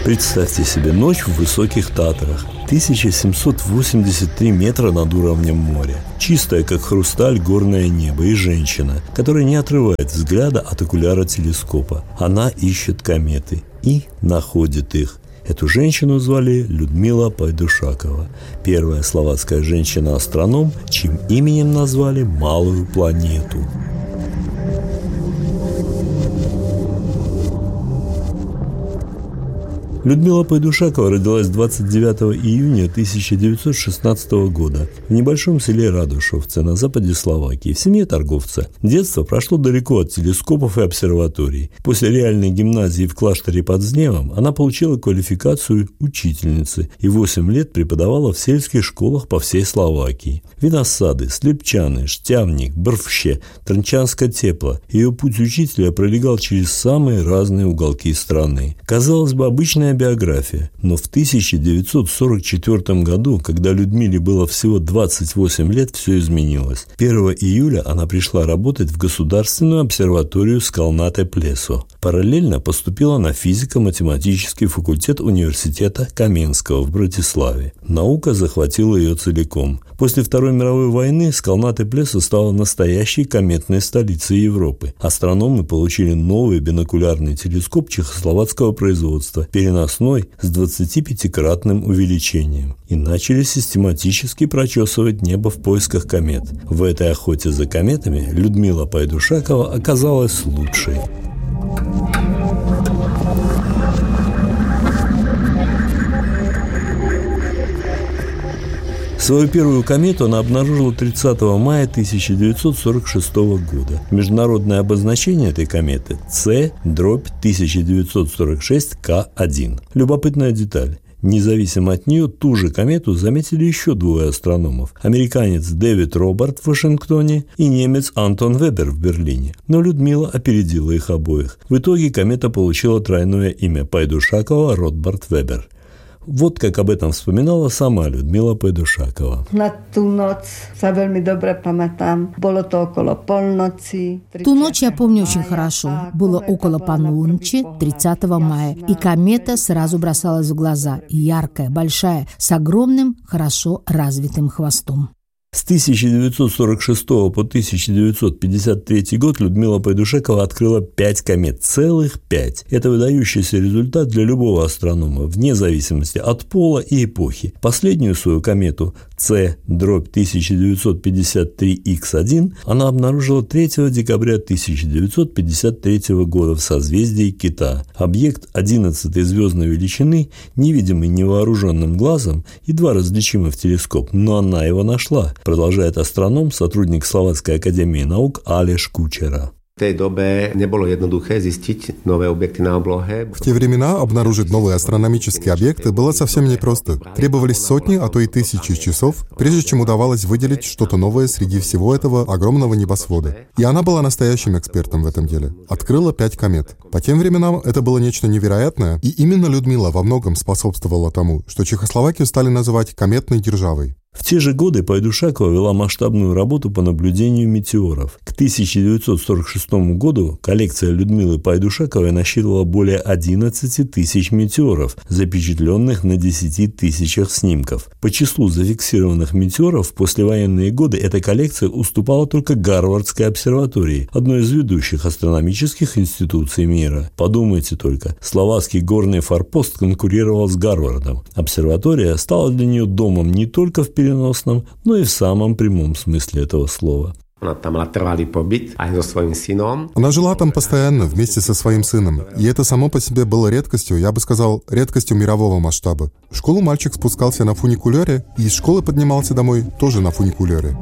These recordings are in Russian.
Представьте себе ночь в высоких Татрах. 1783 метра над уровнем моря. Чистое, как хрусталь, горное небо и женщина, которая не отрывает взгляда от окуляра телескопа. Она ищет кометы и находит их. Эту женщину звали Людмила Пайдушакова. Первая словацкая женщина-астроном, чьим именем назвали малую планету. Людмила Пайдушакова родилась 29 июня 1916 года в небольшом селе Радушовцы на западе Словакии, в семье торговца. Детство прошло далеко от телескопов и обсерваторий. После реальной гимназии в кляшторе под Зневом она получила квалификацию учительницы и 8 лет преподавала в сельских школах по всей Словакии. Виносады, Слепчаны, Штявник, Брвще, Трнчанско-Тепло. Ее путь учителя пролегал через самые разные уголки страны. Казалось бы, обычная биография, но в 1944 году, когда Людмиле было всего 28 лет, все изменилось. 1 июля она пришла работать в Государственную обсерваторию Скалнате-Плесо. Параллельно поступила на физико-математический факультет университета Каменского в Братиславе. Наука захватила ее целиком. После Второй мировой войны Скалнате-Плесо стала настоящей кометной столицей Европы. Астрономы получили новый бинокулярный телескоп чехословацкого производства, переносной с 25-кратным увеличением, и начали систематически прочесывать небо в поисках комет. В этой охоте за кометами Людмила Пайдушакова оказалась лучшей. Свою первую комету она обнаружила 30 мая 1946 года. Международное обозначение этой кометы – C/1946К1. Любопытная деталь. Независимо от нее, ту же комету заметили еще двое астрономов. Американец Дэвид Робарт в Вашингтоне и немец Антон Вебер в Берлине. Но Людмила опередила их обоих. В итоге комета получила тройное имя – Пайдушакова-Робарт-Вебер. Вот как об этом вспоминала сама Людмила Пайдушакова. На ту ночь я veľmi добре памятам. Было то около полноci. Ту ночь я помню очень хорошо. Было около полуночи 30 мая. И комета сразу бросалась в глаза. Яркая, большая, с огромным, хорошо развитым хвостом. С 1946 по 1953 год Людмила Пайдушакова открыла 5 комет, целых 5. Это выдающийся результат для любого астронома, вне зависимости от пола и эпохи. Последнюю свою комету C/1953X1 она обнаружила 3 декабря 1953 года в созвездии Кита. Объект 11-й звездной величины, невидимый невооруженным глазом, едва различимый в телескоп, но она его нашла, продолжает астроном, сотрудник Словацкой академии наук Алеш Кучера. В те времена обнаружить новые астрономические объекты было совсем непросто. Требовались сотни, а то и тысячи часов, прежде чем удавалось выделить что-то новое среди всего этого огромного небосвода. И она была настоящим экспертом в этом деле. Открыла 5 комет. По тем временам это было нечто невероятное, и именно Людмила во многом способствовала тому, что Чехословакию стали называть кометной державой. В те же годы Пайдушакова вела масштабную работу по наблюдению метеоров. К 1946 году коллекция Людмилы Пайдушаковой насчитывала более 11 тысяч метеоров, запечатленных на 10 тысячах снимков. По числу зафиксированных метеоров в послевоенные годы эта коллекция уступала только Гарвардской обсерватории, одной из ведущих астрономических институций мира. Подумайте только, словацкий горный форпост конкурировал с Гарвардом. Обсерватория стала для нее домом не только в переносном, но и в самом прямом смысле этого слова. Она жила там постоянно вместе со своим сыном, и это само по себе было редкостью, я бы сказал, редкостью мирового масштаба. В школу мальчик спускался на фуникулере, и из школы поднимался домой тоже на фуникулере.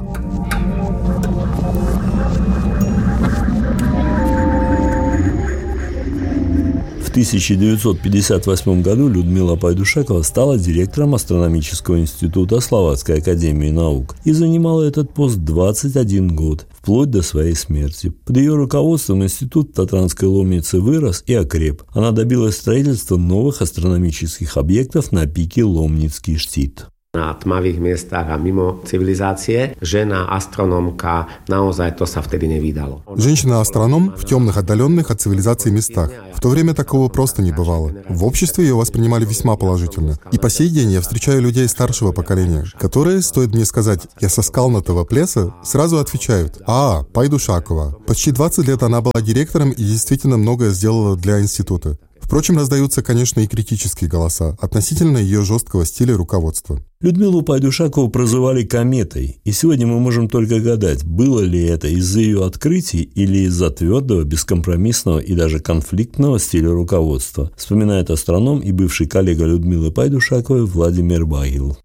В 1958 году Людмила Пайдушакова стала директором Астрономического института Словацкой академии наук и занимала этот пост 21 год, вплоть до своей смерти. Под ее руководством институт в Татранской Ломнице вырос и окреп. Она добилась строительства новых астрономических объектов на пике Ломницкий штит. Na tmavých miestach a mimo civilizácie, žena астрономка, naozaj to sa vtedy nevydalo. Женщина-астроном в темных, отдаленных от цивилизации местах. В то время такого просто не бывало. В обществе ее воспринимали весьма положительно. И по сей день я встречаю людей старшего поколения, которые, стоит мне сказать «я со скалнатого плеса», сразу отвечают Пайдушакова. Почти 20 лет она была директором и действительно многое сделала для института. Впрочем, раздаются, конечно, и критические голоса относительно ее жесткого стиля руководства. Людмилу Пайдушакову прозывали «кометой», и сегодня мы можем только гадать, было ли это из-за ее открытий или из-за твердого, бескомпромиссного и даже конфликтного стиля руководства, вспоминает астроном и бывший коллега Людмилы Пайдушаковой Владимир Багил.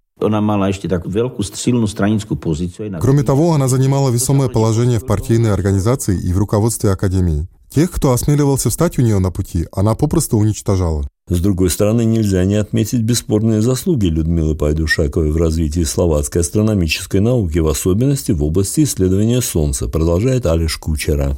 Кроме того, она занимала весомое положение в партийной организации и в руководстве академии. Тех, кто осмеливался встать у нее на пути, она попросту уничтожала. С другой стороны, нельзя не отметить бесспорные заслуги Людмилы Пайдушаковой в развитии словацкой астрономической науки, в особенности в области исследования Солнца, продолжает Алеш Кучера.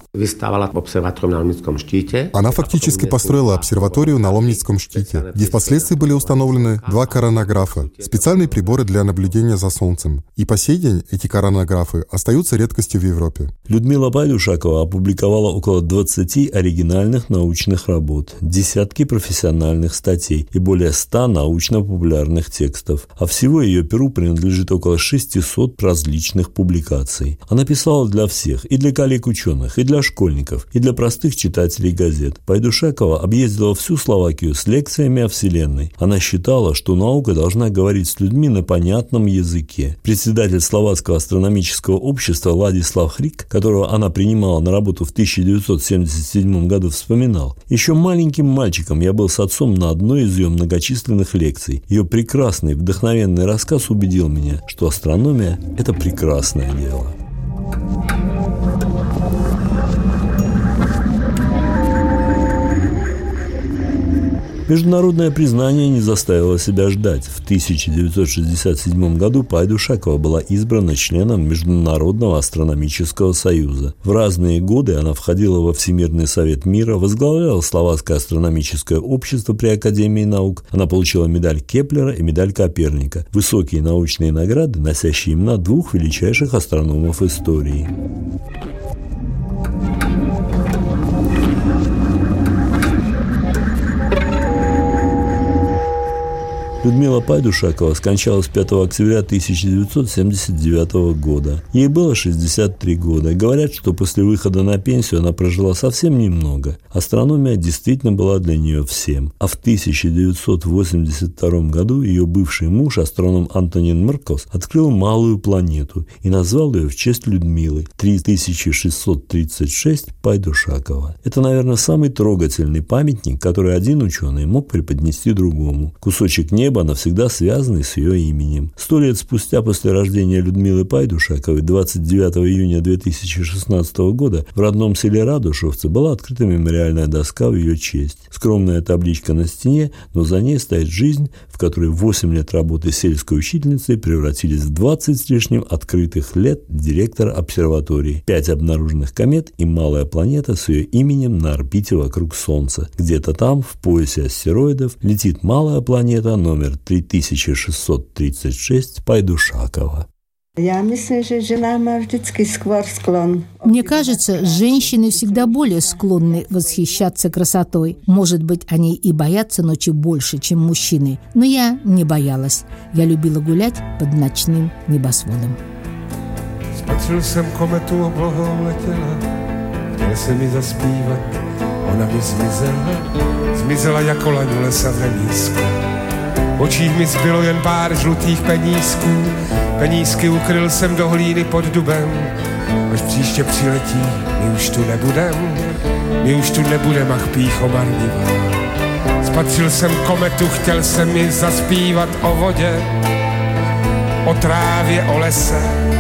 Она фактически построила обсерваторию на Ломницком штите, где впоследствии были установлены 2 коронографа, специальные приборы для наблюдения за Солнцем. И по сей день эти коронографы остаются редкостью в Европе. Людмила Пайдушакова опубликовала около 20 оригинальных научных работ, десятки профессиональных статей и более 100 научно-популярных текстов. А всего ее перу принадлежит около 600 различных публикаций. Она писала для всех, и для коллег-ученых, и для школьников, и для простых читателей газет. Пайдушакова объездила всю Словакию с лекциями о Вселенной. Она считала, что наука должна говорить с людьми на понятном языке. Председатель Словацкого астрономического общества Ладислав Хрик, которого она принимала на работу в 1977 году, вспоминал: «Еще маленьким мальчиком я был с отцом на одной из ее многочисленных лекций. Ее прекрасный, вдохновенный рассказ убедил меня, что астрономия – это прекрасное дело». Международное признание не заставило себя ждать. В 1967 году Пайдушакова была избрана членом Международного астрономического союза. В разные годы она входила во Всемирный совет мира, возглавляла Словацкое астрономическое общество при Академии наук. Она получила медаль Кеплера и медаль Коперника – высокие научные награды, носящие имена 2 величайших астрономов истории. Людмила Пайдушакова скончалась 5 октября 1979 года. Ей было 63 года. Говорят, что после выхода на пенсию она прожила совсем немного. Астрономия действительно была для нее всем. А в 1982 году ее бывший муж, астроном Антонин Мркос, открыл малую планету и назвал ее в честь Людмилы 3636 Пайдушакова. Это, наверное, самый трогательный памятник, который один ученый мог преподнести другому. Кусочек неба, навсегда связанный с ее именем. 100 лет спустя после рождения Людмилы Пайдушаковой, 29 июня 2016 года, в родном селе Радушовцы была открыта мемориальная доска в ее честь. Скромная табличка на стене, но за ней стоит жизнь, в которой 8 лет работы сельской учительницей превратились в 20 с лишним открытых лет директора обсерватории, 5 обнаруженных комет и малая планета с ее именем на орбите вокруг Солнца. Где-то там, в поясе астероидов, летит малая планета номер 3636 Пайдушакова. Мне кажется, женщины всегда более склонны восхищаться красотой. Может быть, они и боятся ночи больше, чем мужчины. Но я не боялась. Я любила гулять под ночным небосводом. Spatřil jsem kometu, oblohou letěla, chtěl jsem jí zaspívat, ona mi zmizela jako laň u lesa v remízku. V očích mi zbylo jen pár žlutých penízků, penízky ukryl jsem do hlíny pod dubem, až příště přiletí, my už tu nebudem, ach pýcho marnivá. Spatřil jsem kometu, chtěl jsem mi zaspívat o vodě, o trávě, o lese,